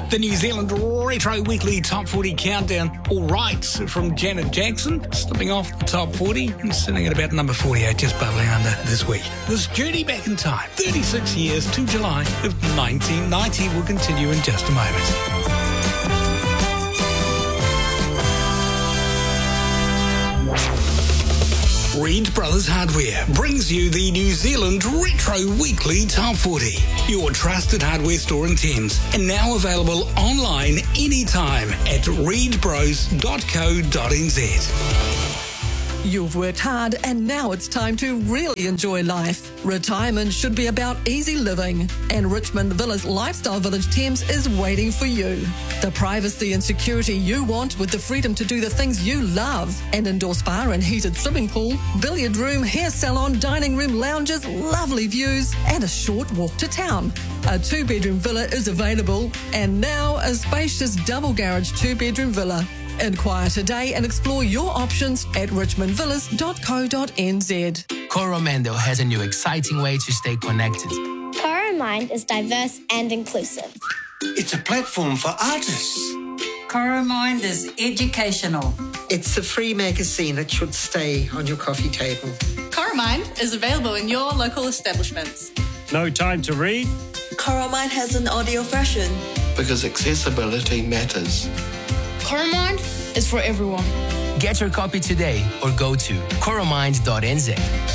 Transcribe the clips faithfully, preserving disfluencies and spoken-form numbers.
The New Zealand Retro Weekly Top forty Countdown. All Right from Janet Jackson, slipping off the top forty and sitting at about number forty-eight, just bubbling under this week. This journey back in time, thirty-six years to July of nineteen ninety, will continue in just a moment. Reed Brothers Hardware brings you the New Zealand Retro Weekly Top forty, your trusted hardware store in Thames, and now available online anytime at reed bros dot co dot n z. You've worked hard and now it's time to really enjoy life. Retirement should be about easy living, and Richmond Villas Lifestyle Village Thames is waiting for you. The privacy and security you want with the freedom to do the things you love. An indoor spa and heated swimming pool, billiard room, hair salon, dining room, lounges, lovely views, and a short walk to town. A two-bedroom villa is available, and now a spacious double garage two-bedroom villa. Inquire today and explore your options at richmond villas dot co dot n z. Coromando has a new exciting way to stay connected. Coromind is diverse and inclusive. It's a platform for artists. Coromind is educational. It's a free magazine that should stay on your coffee table. Coromind is available in your local establishments. No time to read? Coromind has an audio version. Because accessibility matters. Coromind is for everyone. Get your copy today or go to coromind dot n z.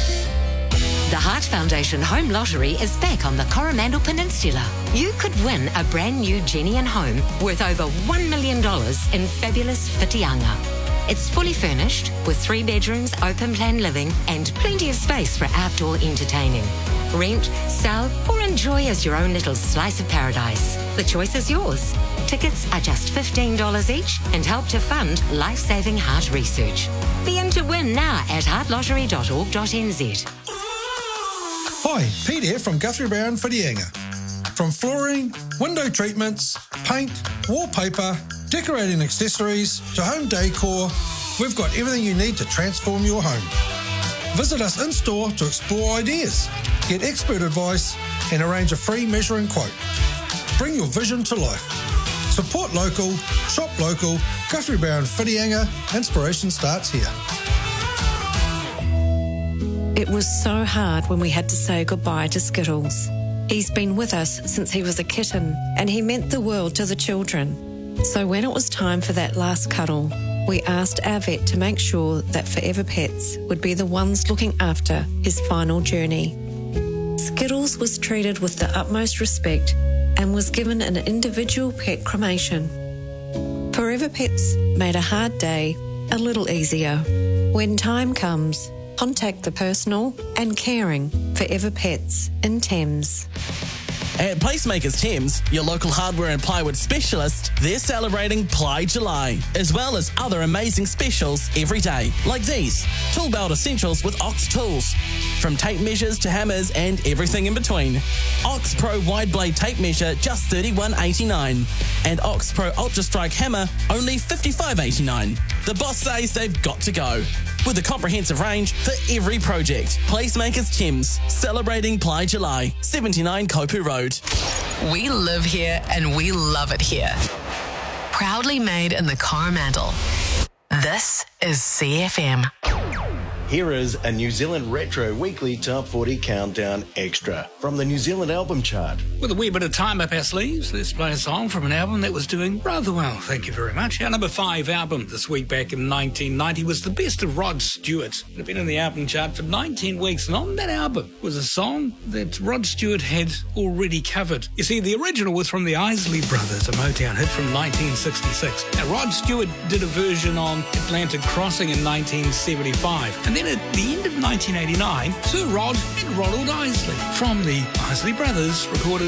The Heart Foundation Home Lottery is back on the Coromandel Peninsula. You could win a brand new Jenny and home worth over one million dollars in fabulous Whitianga. It's fully furnished with three bedrooms, open plan living, and plenty of space for outdoor entertaining. Rent, sell, or enjoy as your own little slice of paradise. The choice is yours. Tickets are just fifteen dollars each and help to fund life-saving heart research. Be in to win now at heart lottery dot org dot n z. Hi, Pete here from Guthrie Brown Whitianga. From flooring, window treatments, paint, wallpaper, decorating accessories to home decor, we've got everything you need to transform your home. Visit us in-store to explore ideas, get expert advice, and arrange a free measuring quote. Bring your vision to life. Support local, shop local, Guthrie Brown Whitianga. Inspiration starts here. It was so hard when we had to say goodbye to Skittles. He's been with us since he was a kitten, and he meant the world to the children. So when it was time for that last cuddle, we asked our vet to make sure that Forever Pets would be the ones looking after his final journey. Skittles was treated with the utmost respect and was given an individual pet cremation. Forever Pets made a hard day a little easier. When time comes, contact the personal and caring Forever Pets in Thames. At Placemakers Thames, your local hardware and plywood specialist, they're celebrating Ply July, as well as other amazing specials every day, like these. Tool belt essentials with Ox tools. From tape measures to hammers and everything in between. Ox Pro wide blade tape measure, just thirty-one eighty-nine. And Ox Pro Ultra Strike hammer, only fifty-five eighty-nine. The boss says they've got to go. With a comprehensive range for every project. Placemakers Thames, celebrating Ply July, seventy-nine Kopu Road. We live here and we love it here. Proudly made in the Coromandel. This is C F M. Here is a New Zealand Retro Weekly Top forty Countdown Extra from the New Zealand Album Chart. With a wee bit of time up our sleeves, let's play a song from an album that was doing rather well, thank you very much. Our number five album this week back in nineteen ninety was The Best of Rod Stewart. It had been in the album chart for nineteen weeks, and on that album was a song that Rod Stewart had already covered. You see, the original was from the Isley Brothers, a Motown hit from nineteen sixty-six. Now, Rod Stewart did a version on Atlantic Crossing in nineteen seventy-five, and then at the end of nineteen eighty-nine, Sir Rod and Ronald Isley from the Isley Brothers recorded